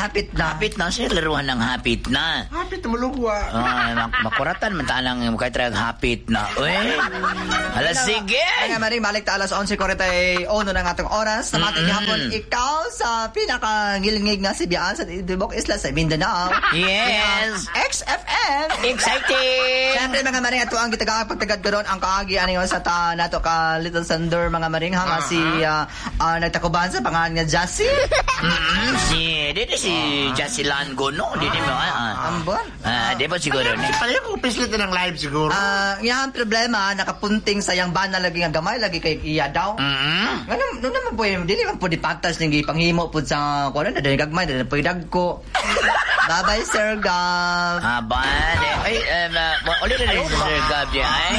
hapit na. Hapit na siya, laruhan ng hapit na. Hapit na malugwa. Makuratan, mantalang kahit trag hapit na. Uy, alas sige. Mga maring, balik ta alas 11:41 ng atong oras. Sa mating hapon, ikaw sa pinakangilingig na sibiyaan sa Dibok Isla sa Mindanao. Yes. XFM. Exciting. Siyempre mga maring, ato ang gitagawag pagtagad ko ron ang kaagi ano sa nato ka Little Thunder mga maring hanga si nagtakubahan sa pangalan nga Jassy. Si Jassy Lango, no? Dito mo, Ambon? Di ba siguro? Pareho ko pislit ng live siguro. Yan problema, nakapunting sa yang bana lagi nga gamay, lagi kay iya daw. Ano naman po yun, di naman po di patas ng ipanghimo po sa, kung ano, dahil gagmay, dahil po idagko. Bye-bye, Sir Gab. Ay, ulit na rin si Sir Gab yan, ay.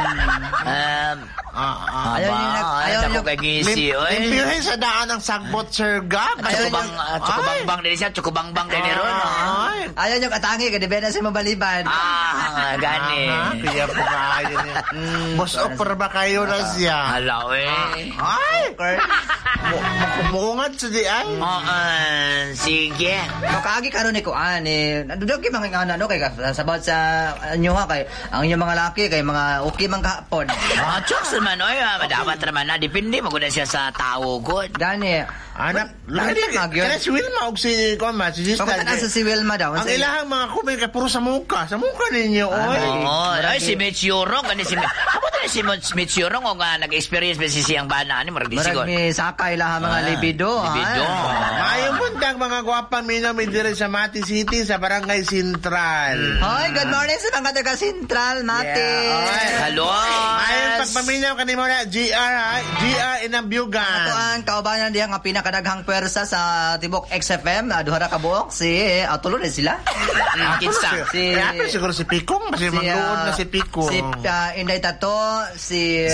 Ayaw niyo kay Gisi, oy. Limpihin sa daan ng sagbot, Sir Gab. Chukubangbang din siya, chukubangbang din ron. Ayaw niyo katangi, kadibe na siya mabaliban. Gani. Kaya po kayo niya. Boss offer ba kayo na siya? Hala, eh. Ay! Makumungad sa di ay. Sige. Kaagi karon ni kuan nadudog kay mga ano kay sabot sa inyo ha kay ang inyong mga laki kay mga okay man kahapon. Chokes naman oy, madapat naman na depende maguna siya sa tao god. Gani. Anak, kaya si Wilma o si Koma, si Sister. Pagkatan sa si Wilma daw. Ang ilahang mga kumil ka puro sa muka ninyo, oy. Ay, si Mitchurong, kani si Mitchurong o nga nag-experience ba si siyang bana, ano, marag disigol. Marag sakay laha mga libido. Mayong buntag mga gwapang minamid dire sa Mati City, sa Barangay Central. Hoy, good morning sa mga taga Central, Mati. Hello. Mayong pagpaminaw kanimo na, GR Inambyugan. Ato ang kaubanan diya nga pinakadaghang pwersa sa Tibok XFM, duha ra ka buok si tulo na sila. Kinsa? Kaya siguro si Pikong, kasi magluod na si Pikong. Si Inday Tato, si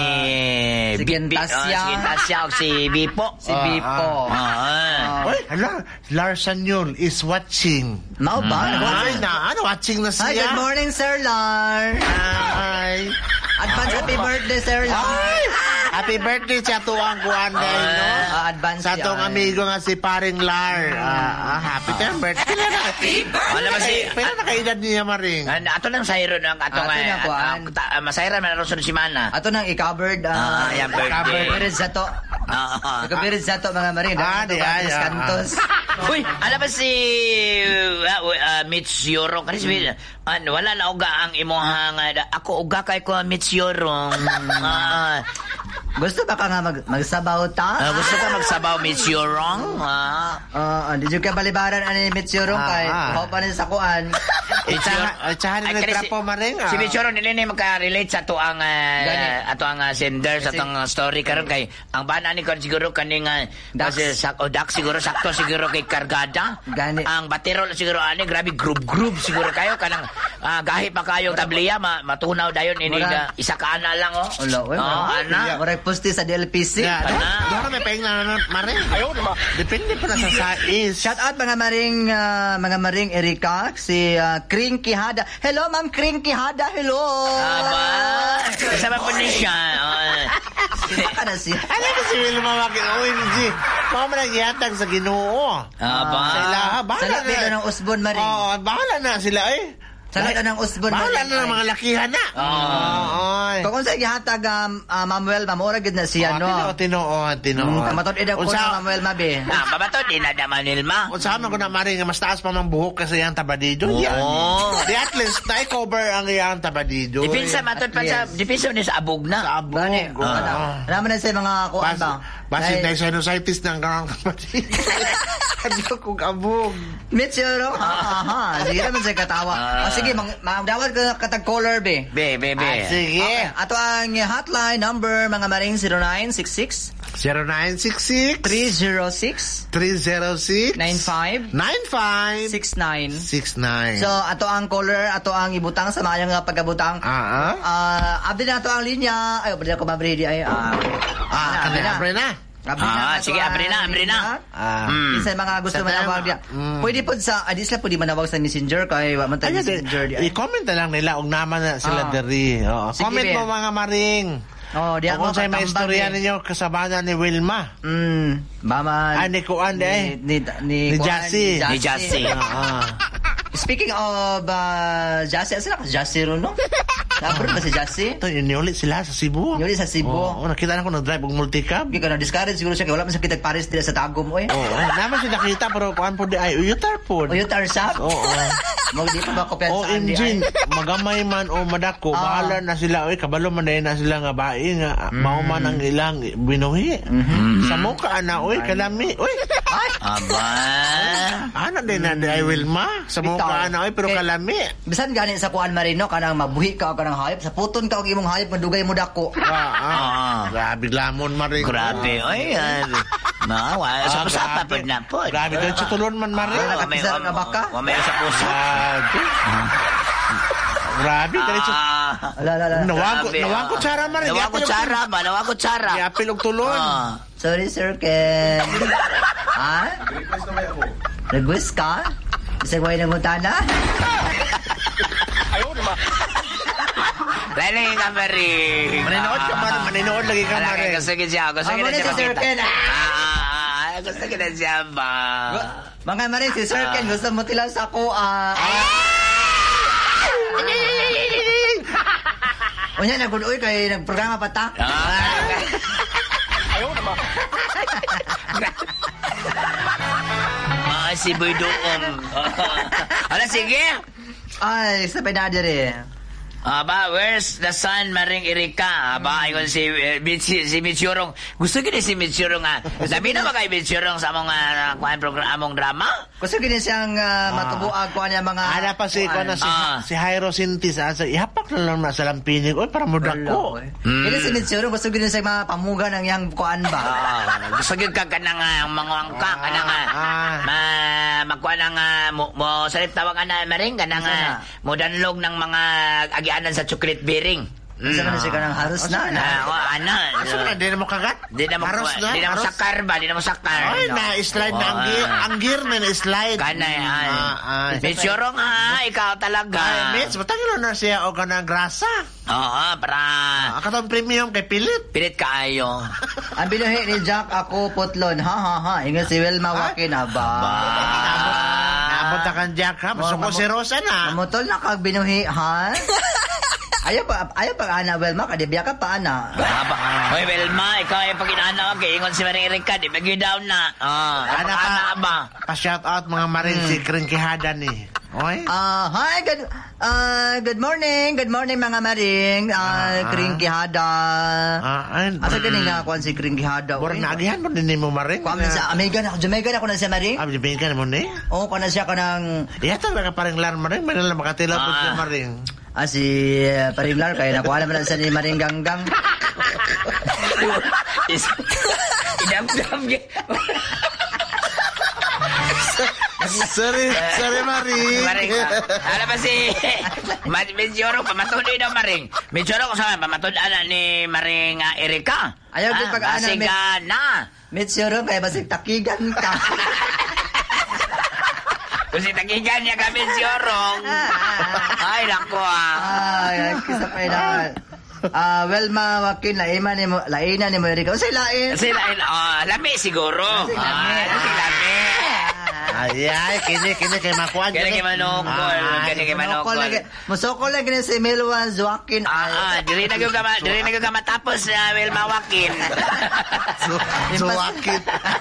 Gintasya o si Bipo. Si Bipo. Oy, hala, Larsan yun is watching. Mao ba? Watching na siya. Hi, good morning, Sir Lar. Hi. Advance happy birthday, Sir Lar. Happy birthday sa tuwang kuwan dahil, no? Advance sa tuwang amigo nga si Paring Lar. Happy birthday. Happy birthday. Alam mo si... Pila na kaedad niya, Maring? Ato nang sayro ng atong... Masayra man ron sa simana. Ato nang i-covered. Yan, birthday. Covered sa to. Nakabirid sa to, mga Maring. Kantos. Uy, alam ba si... Mitch Yorong? Kasi wala na uga ang imuhang... Ako uga kay ko Mitch Yorong. Gusto ba ka nga magsabaw ta? Gusto ka magsabaw, Mitch Yorong? Di ka balibaran ani Mitch Yorong kay ako pa rin sa kuan. Itsahan na nagtrapo, Maring. Si Mitch Yorong nila magka-relate sa ato ang sender, sa atong story karon kay ang bana ni kon siguro kaning kasi Dax siguro sakto siguro kay Kargada. Ang Baterol siguro ani grabe group siguro kayo kanang gahi pa kayong tabliya matunaw dayon ini isa ka ana lang ana. Posti sa DLPC. Doon may paing na Maring. Ayaw naman. Depende pa na sa size. Shout out mga Maring Erika, si Kring Quijada. Hello, Ma'am Kring Quijada. Hello. Kasama po niya siya. Sino ka na siya? Alam ko si Wilma OMG. Mga managiyatag sa Ginoo. Sa ilaha. Sa lapito ng Usbon, Maring. Bahala na sila Salita ng Usbon. Bahala na ng mga lakihan na. Kung sa gihatag Mamuel, mamura gid na siya, no? Tinoon. Kamatod ida ko na Mamuel, mabi. Mabatod, ina da Manilma. Unsama ko na Maring, mas taas pa mang buhok kasi yung tabadido. Di at least, na-cover ang iyang tabadido. Dipinsa, matod pa sa, dipinsa ni sa abog na. Sa abog. Naman na sa mga kuwan ba? Basit na sinusitis ng karang tabadido. Kadyo kong abog. Mitch Yorong, sige naman sa katawa. Sige, magdawat ka katag caller, be. Be. Sige. Ato ang hotline number, mga Maring, 0966 0966 306 95 69. So, ato ang caller, ato ang ibutang sa mayang pagabutang. Abdi na ato ang linya. Ay, abdi na ko mabri di ay. Abri na. Sige, abri na. Isa mga gusto manawag diya. Pwede po sa adisla pwede manawag sa Messenger kay wa man tayo Messenger diya. I-comment na lang nila og naman na sila diri. Comment mo mga Maring. Oh, di ako kung sa'yo may istorya ninyo kasabana ni Wilma. Mama. Ni Kuan ni Jassy. Ni Jassy. Speaking of Jassy, asa na ka Jassy ron, no? Abroad ba si Jassy? Ito, iniulit sila sa Cebu. Iniulit sa Cebu. Nakita na ko nag-drive og multicab. Hindi ka na-discourage siguro siya, kaya wala man sa kitag Paris dila sa Tagum, oy. Naman siya nakita, pero kuan po di ay, uyutar po. Uyutar siya? Oo. Di pa ba kumpiyansaan di ay? Magamay man o madako, bahala na sila, oy, kabalo man na sila nga bae nga, mauman ang ilang binuhi. Sa mukha na, oy, kalami, oy. Aba. Ano din na di ay Wilma? Sa mukha na, oy, pero kalami. Bisan gani sa kuan marino, kanang mabuhi ka o kanang hayop, sa puton ka o imong hayop, madugay mo dako. Grabe glamon maring. Grabe, oy. Sa pusapa po na po. Grabe, kahit sa tulon man maring. Nakakisar na baka? Wamay sa puso. Grabe, kahit sa... Nawang kutsara maring. Nawang kutsara. Iapil og tulon. Sorry, Sir Ken. Ha? Request ka? Isang way ng mutana? Lalo ka, Maring. Maninood ka, Maring. Maninood lagi ka, Maring. Gusto ko siya. Gusto ko si Sir Ken. Gusto ko na siya ba? Mga Maring, si Sir Ken, gusto mo tilaw sa ako. Unya, naguloy kay nagprograma pa ta. Ayaw naman. Si Boy Doom. Ala, sige. Ay, sabay na diri. Aba, where's the sun, Maring Erika? Aba, ayun si Mitsurong. Gusto gini si Mitsurong nga. Sabi na ba kay Mitsurong sa among among drama? Gusto gini siyang matubuag ko niya mga... Ana pa si Jairo Sintis. Ihapak na lang na sa lampinig. Oy, para mudako. Gini si Mitsurong, gusto gini siyang mga pamuga ng yang kuan ba? Gusto gini ka kanang mga angka, kanang magkuha ng mo salit tawag na Maring, kanang modanlog ng mga agianan sa chocolate bearing. Isa man siya kanang haros na. Asa na, di na mo kagat? Di na mo sakar ba? Di na mo sakar. Ay, na-slide na ang gear na na-slide. Kanay, Mitsurong ha, ikaw talaga. Ay, Mitch, matangin na siya o kanang grasa. Oo, para... Katong premium kay Pilit. Pilit kaayo. Ang binuhi ni Jack, ako putlon. Ha. Ingat si Wilma Wakin, aba. Naabot na kang Jack, ha? Gusto ko si Rosa na. Mamutol na kag binuhi, ha? Ayaw pa ana, Wilma, kadibya ka pa, ana. Hoy, Wilma, ikaw ay pag-inaana ka, ingon si Maring Erika, di bagi down na. Ana ba? Pa-shout out mga Maring si Kringkihada ni. Oy. Hi, good morning. Good morning, mga Maring. Kringkihada. Asa ganing nga kuan si Kringkihada? Borang naagihan mo din mo, Maring. Kuan sa Jamaican ako na siya, Maring. Jamaican mo ni? Oo, kuan na siya kanang... Iyata na ka parang lar, Maring. May nalang makatila po siya, Maring. Si Paringlar, kaya nakuha naman sa ni Maring Ganggang. Idam-dam. Sorry, Maring. Alam ba si Mitsurong, pamatuli daw, Maring. Mitsurong, saan? Pamatuli ni Maring Erika. Ayaw din pag-ana. Basigana. Mitsurong, kaya basig takigan ka. Kasi takigan niya kami si Orong. Ay, nako Ay, kisa pa yun. Wilma Wakin, laina ni mo, Erika. O, say lain. Lami siguro. Lami. Ay, kini kay makuan. Kini kay manokol. Musokol lang gini si Milwan Joaquin. Diri na gyud ka matapos na Wilma Wakin. Joaquin.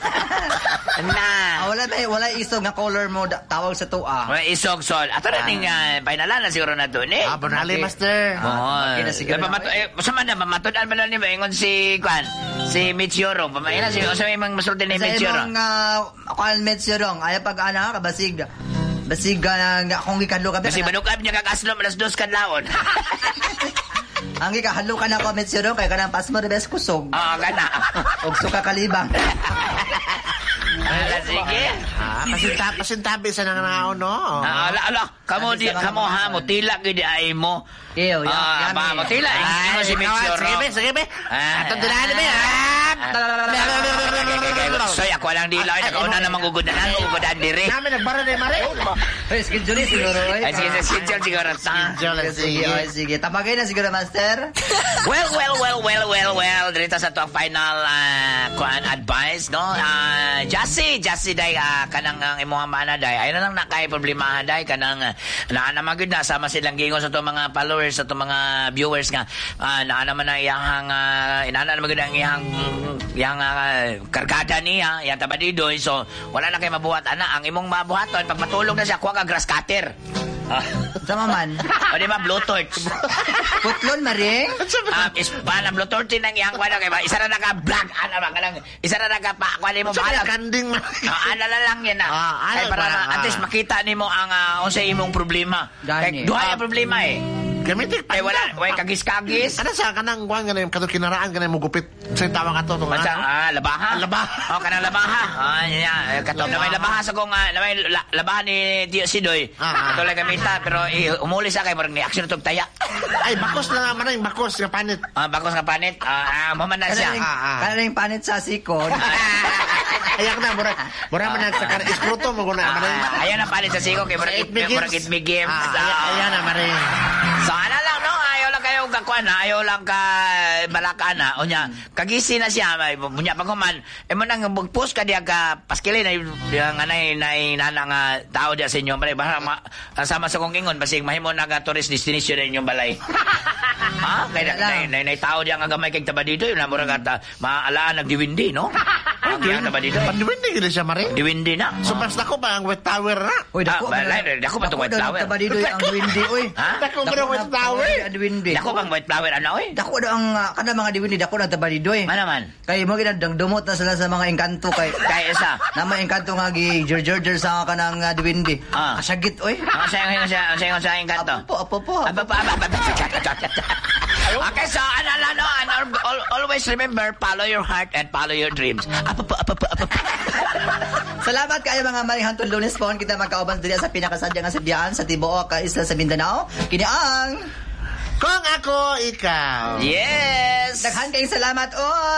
Wala isog nga color mo tawag sa tua. Wala isog sol. Ato na ning painalan na siguro na to ni. Bonali master. Sama na mamatudan ba ni ingon si Mitsurong. Pamaina si sa may masulti ni Mitsurong. Kuan Mitsurong ay pag ana ka basig nga kung gikadlo ka kasi manukab niya kag-aslom alas 2 kadlawon. Ang gikahadlo ka na ko Mitsurong kay kanang pasmo de bes kusog. Kana. Og suka kalibang. Sige. Pasintabi sa nanganao, no? Kamo ha, mo tila gid ay mo. Iyo, mo tila. Mo si Mitsurong. Sige be. Atong dulaan be. Soy ako Ako lang dila. Nakauna na magugudanan. Magugudanan diri. Namin nagbara na mare. Ay, schedule siguro. Ay, sige, schedule siguro. Sige. Tamagay na siguro, Master. Well. Dito sa to final advice, no? Jassy day, kanang imong mana day. Ayun na lang nakay problemahan day. Kanang naanamagod na. Sama silang gingon sa to mga followers, sa to mga viewers nga. Naanaman na iyang, inaanamagod ang iyang kargada niya, iyang tabadidoy. So, wala na kayo mabuhat. Ang imong mabuhaton, pag matulog na siya, kuha ka grass cutter. Sama man. O di ba, blowtorch? Putlon, maring? Ispan, blowtorch din ang iyang kwano. Isa na naka-black, isa na naka-pa, kwano mo bahala. Kanding man. Ala lang yan Ay, para at least makita ni mo ang unsay imong problema. Kaya duha yung problema Gamitik pa. Kaya wala, kagis-kagis. Ano sa kanang kuan ganun, katong kinaraan ganun mo gupit. Sa tawag ato tong labaha. Labaha. Kanang labaha. Katong na may labaha sa kong na may labaha ni Tio Sidoy. Katong lang gamita pero umuli sa kay marang ni action tog taya. Ay, bakos na naman yung bakos nga panit. Bakos nga panit. Maman na siya. Kana yung panit sa sikon. Ayak na, mura man nagsakar iskruto mo guna man. Ayan ang palit sa siko kay murag it begins. Ayan na mare. So ana lang no, ayaw lang kayo kakuan, ayaw lang ka balakana. Onya, kagisi na siya, munya pagkuman. Mo nang magpost ka diya ka paskili na yung anay nana nga tao diya sa inyo balay. Sama sa kong ingon basig mahimo na ka tourist destination na inyong balay. Kaya nay tao diya nga gamay kay tabadido, na murag ata maalaan nagdiwindi, no? Ang tabadido. Pandiwindi gid siya mare. Diwindi na. So pas dako pa ang wet tower na. Oy, dako pa to wet tower. Tabadido ang diwindi, oy. Dako ba wet tower? Dako bang wet flower oy? Dako daw ang kada mga diwindi, dako na tabadido eh. Manaman. Kay mo ginadang dumot na sila sa mga engkanto kay isa. Na may engkanto nga gi George sa kanang diwindi. Kasagit oy. Sa engkanto. Apo. Okay, so always remember, follow your heart and follow your dreams. Salamat kayo mga maring hantod Lunes po kita magkauban diri sa pinakasadya nga Sibyaan sa tibuok ka isla sa Mindanao. Kini ang Kung ako ikaw. Yes. Daghan kayong salamat.